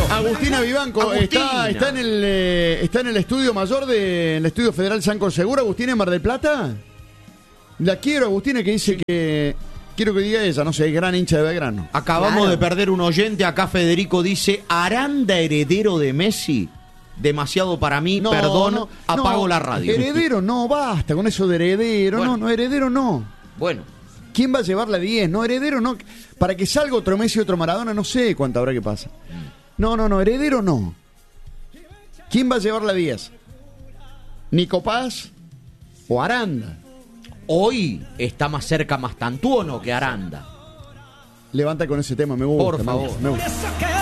Agustina Vivanco está en el estudio mayor en el estudio federal Sancor Seguro. Agustina en Mar del Plata. La quiero, Agustina, que dice que quiero que diga ella, no sé, es gran hincha de Belgrano. Acabamos de perder un oyente. Acá Federico dice: ¿Aranda heredero de Messi? Demasiado para mí, perdón, apago la radio. Heredero no, basta con eso de heredero. Bueno. No, heredero no. Bueno. ¿Quién va a llevar la 10? No, heredero no. Para que salga otro Messi y otro Maradona, no sé cuánto habrá que pasa. No, heredero no. ¿Quién va a llevar la 10? ¿Nico Paz o Aranda? Hoy está más cerca Mastantuono que Aranda. Levanta con ese tema, me gusta. Por favor. Me gusta.